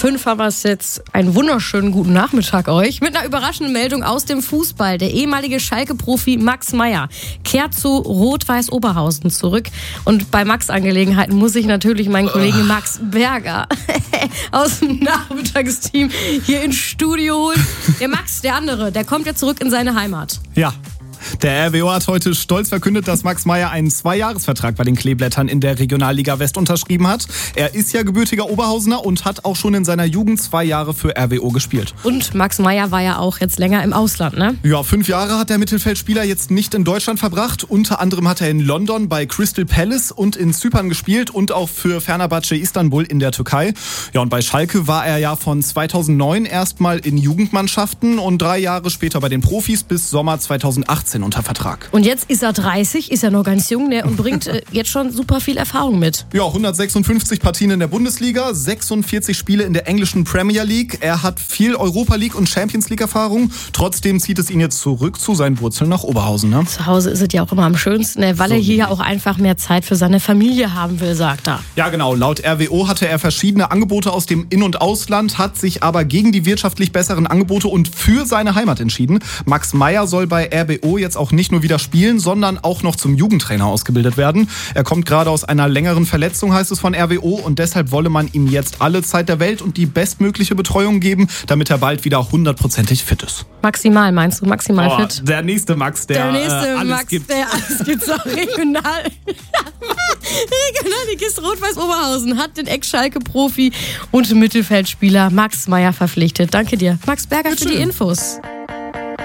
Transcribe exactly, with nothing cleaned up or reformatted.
fünf haben wir es jetzt. Einen wunderschönen guten Nachmittag euch. Mit einer überraschenden Meldung aus dem Fußball. Der ehemalige Schalke-Profi Max Meyer kehrt zu Rot-Weiß Oberhausen zurück. Und bei Max-Angelegenheiten muss ich natürlich meinen Kollegen Max Berger aus dem Nachmittagsteam hier ins Studio holen. Der Max, der andere, der kommt ja zurück in seine Heimat. Ja. Der R W O hat heute stolz verkündet, dass Max Meyer einen Zweijahresvertrag bei den Kleeblättern in der Regionalliga West unterschrieben hat. Er ist ja gebürtiger Oberhausener und hat auch schon in seiner Jugend zwei Jahre für R W O gespielt. Und Max Meyer war ja auch jetzt länger im Ausland, ne? Ja, fünf Jahre hat der Mittelfeldspieler jetzt nicht in Deutschland verbracht. Unter anderem hat er in London bei Crystal Palace und in Zypern gespielt und auch für Fenerbahce Istanbul in der Türkei. Ja, und bei Schalke war er ja von zweitausendneun erstmal in Jugendmannschaften und drei Jahre später bei den Profis bis Sommer zweitausendachtzehn unter Vertrag. Und jetzt ist er dreißig, ist er noch ganz jung, ne, und bringt äh, jetzt schon super viel Erfahrung mit. Ja, hundertsechsundfünfzig Partien in der Bundesliga, sechsundvierzig Spiele in der englischen Premier League. Er hat viel Europa League und Champions League Erfahrung. Trotzdem zieht es ihn jetzt zurück zu seinen Wurzeln nach Oberhausen. Ne? Zu Hause ist es ja auch immer am schönsten, ne, weil so er hier ja auch einfach mehr Zeit für seine Familie haben will, sagt er. Ja, genau. Laut R W O hatte er verschiedene Angebote aus dem In- und Ausland, hat sich aber gegen die wirtschaftlich besseren Angebote und für seine Heimat entschieden. Max Meyer soll bei R W O jetzt auch nicht nur wieder spielen, sondern auch noch zum Jugendtrainer ausgebildet werden. Er kommt gerade aus einer längeren Verletzung, heißt es von R W O, und deshalb wolle man ihm jetzt alle Zeit der Welt und die bestmögliche Betreuung geben, damit er bald wieder hundertprozentig fit ist. Maximal, meinst du? Maximal oh, fit? Der nächste Max, der, der nächste äh, alles Max, gibt. der alles gibt. So, regional. Regionalligist Rot-Weiß Oberhausen hat den Ex-Schalke-Profi und Mittelfeldspieler Max Meyer verpflichtet. Danke dir, Max Berger, für die Infos.